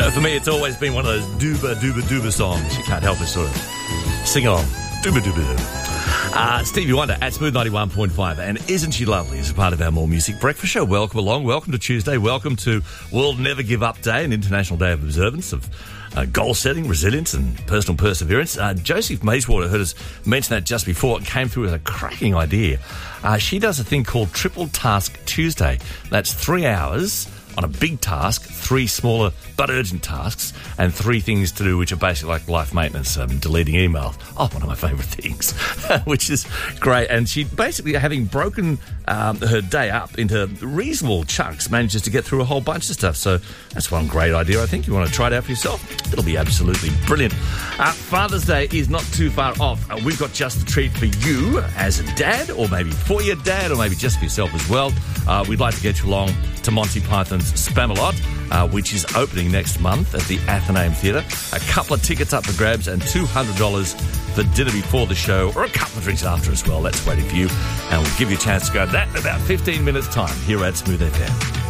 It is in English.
For me, it's always been one of those dooba songs. You can't help but sort of sing along. Dooba. Stevie Wonder at Smooth 91.5. And isn't she lovely as a part of our More Music Breakfast Show? Welcome along. Welcome to Tuesday. Welcome to World Never Give Up Day, an international day of observance of goal setting, resilience and personal perseverance. Josie Mayswater heard us mention that just before. It came through as a cracking idea. She does a thing called Triple Task Tuesday. That's 3 hours on a big task, 3 smaller but urgent tasks, and 3 things to do which are basically like life maintenance, deleting emails. Oh, one of my favourite things, which is great. And she basically, having broken her day up into reasonable chunks, manages to get through a whole bunch of stuff. So that's one great idea, I think. You want to try it out for yourself? It'll be absolutely brilliant. Father's Day is not too far off. We've got just a treat for you as a dad, or maybe for your dad, or maybe just for yourself as well. We'd like to get you along to Monty Python's Spamalot, which is opening next month at the Athenaeum Theatre. A couple of tickets up for grabs and $200 for dinner before the show, or a couple of drinks after as well. That's waiting for you. And we'll give you a chance to go to that in about 15 minutes' time here at Smooth FM.